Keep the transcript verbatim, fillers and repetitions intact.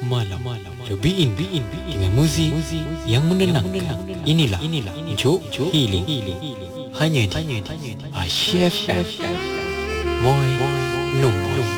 malam. Cobain dengan muzik yang menenangkan. Inilah Juk Healing. Hanya di Asyik F M. Moi Nomor